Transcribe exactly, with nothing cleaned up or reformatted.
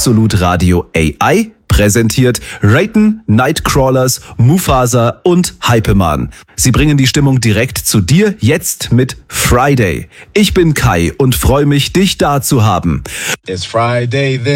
Absolut Radio A I präsentiert Raiden, Nightcrawlers, Mufasa und Hypeman. Sie bringen die Stimmung direkt zu dir, jetzt mit Friday. Ich bin Kai und freue mich, dich da zu haben. It's Friday then.